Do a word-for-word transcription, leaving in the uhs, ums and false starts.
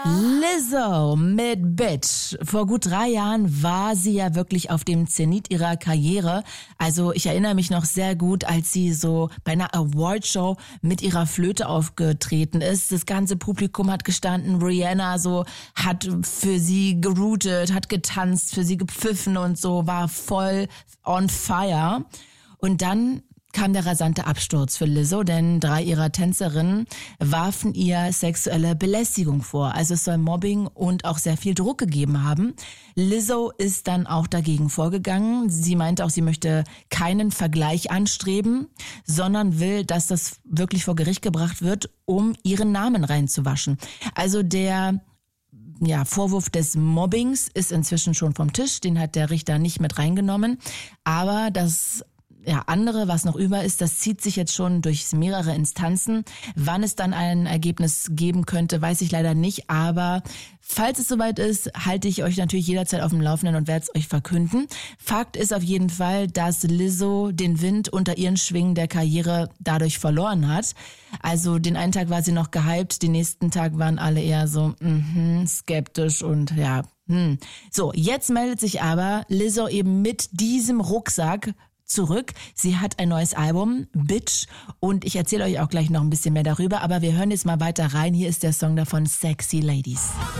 Lizzo mit Bitch. Vor gut drei Jahren war sie ja wirklich auf dem Zenit ihrer Karriere. Also ich erinnere mich noch sehr gut, als sie so bei einer Awardshow mit ihrer Flöte aufgetreten ist. Das ganze Publikum hat gestanden, Rihanna so hat für sie geroutet, hat getanzt, für sie gepfiffen und so, war voll on fire. Und dann kam der rasante Absturz für Lizzo, denn drei ihrer Tänzerinnen warfen ihr sexuelle Belästigung vor. Also es soll Mobbing und auch sehr viel Druck gegeben haben. Lizzo ist dann auch dagegen vorgegangen. Sie meinte auch, sie möchte keinen Vergleich anstreben, sondern will, dass das wirklich vor Gericht gebracht wird, um ihren Namen reinzuwaschen. Also der Ja, Vorwurf des Mobbings ist inzwischen schon vom Tisch. Den hat der Richter nicht mit reingenommen. Aber das Ja, andere, was noch über ist, das zieht sich jetzt schon durch mehrere Instanzen. Wann es dann ein Ergebnis geben könnte, weiß ich leider nicht. Aber falls es soweit ist, halte ich euch natürlich jederzeit auf dem Laufenden und werde es euch verkünden. Fakt ist auf jeden Fall, dass Lizzo den Wind unter ihren Schwingen der Karriere dadurch verloren hat. Also den einen Tag war sie noch gehypt, den nächsten Tag waren alle eher so mm-hmm, skeptisch und ja. Hm. So, jetzt meldet sich aber Lizzo eben mit diesem Rucksack zurück. Sie hat ein neues Album, Bitch, und ich erzähle euch auch gleich noch ein bisschen mehr darüber, aber wir hören jetzt mal weiter rein. Hier ist der Song davon, Sexy Ladies.